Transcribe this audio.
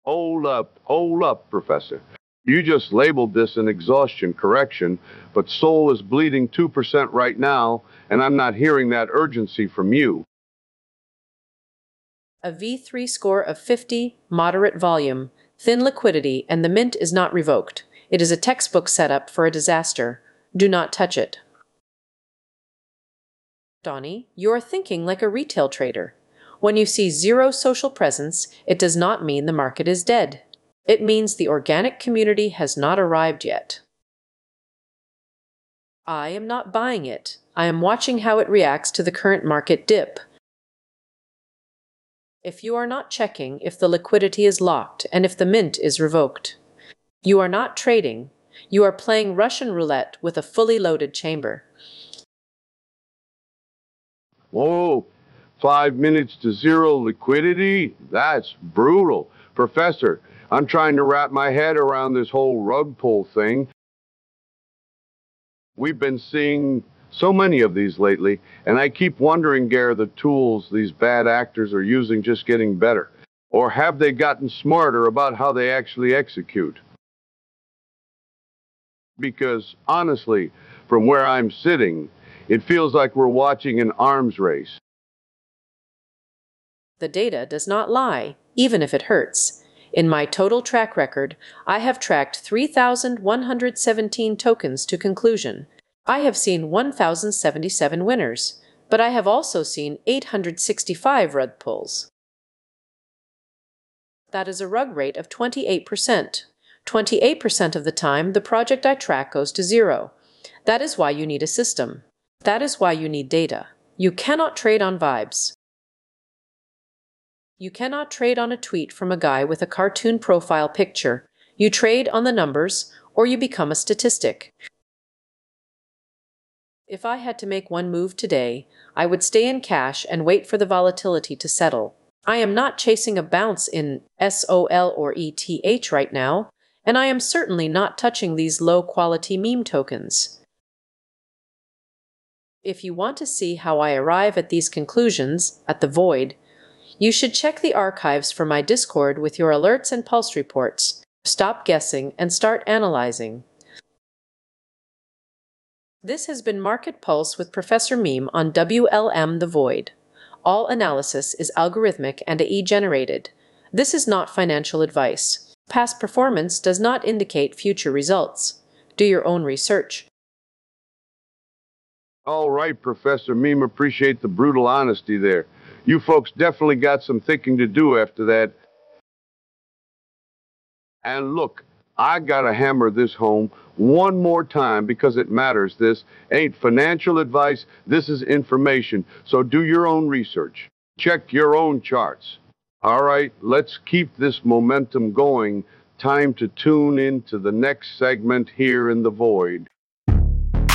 Hold up, Professor. You just labeled this an exhaustion correction, but Sol is bleeding 2% right now, and I'm not hearing that urgency from you. A V3 score of 50, moderate volume, thin liquidity, and the mint is not revoked. It is a textbook setup for a disaster. Do not touch it. Donnie, you are thinking like a retail trader. When you see zero social presence, it does not mean the market is dead. It means the organic community has not arrived yet. I am not buying it. I am watching how it reacts to the current market dip. If you are not checking if the liquidity is locked and if the mint is revoked, you are not trading. You are playing Russian roulette with a fully loaded chamber. Whoa, 5 minutes to zero liquidity? That's brutal. Professor, I'm trying to wrap my head around this whole rug pull thing. We've been seeing so many of these lately, and I keep wondering, Gare, the tools these bad actors are using just getting better. Or have they gotten smarter about how they actually execute? Because, honestly, from where I'm sitting, it feels like we're watching an arms race. The data does not lie, even if it hurts. In my total track record, I have tracked 3,117 tokens to conclusion. I have seen 1,077 winners, but I have also seen 865 rug pulls. That is a rug rate of 28%. 28% of the time, the project I track goes to zero. That is why you need a system. That is why you need data. You cannot trade on vibes. You cannot trade on a tweet from a guy with a cartoon profile picture. You trade on the numbers, or you become a statistic. If I had to make one move today, I would stay in cash and wait for the volatility to settle. I am not chasing a bounce in SOL or ETH right now, and I am certainly not touching these low-quality meme tokens. If you want to see how I arrive at these conclusions, at the void, you should check the archives for my Discord with your alerts and pulse reports. Stop guessing and start analyzing. This has been Market Pulse with Professor Meme on WLM The Void. All analysis is algorithmic and AI-generated. This is not financial advice. Past performance does not indicate future results. Do your own research. All right, Professor Meme, appreciate the brutal honesty there. You folks definitely got some thinking to do after that. And look, I gotta hammer this home one more time because it matters. This ain't financial advice, this is information. So do your own research. Check your own charts. All right, let's keep this momentum going. Time to tune into the next segment here in the void.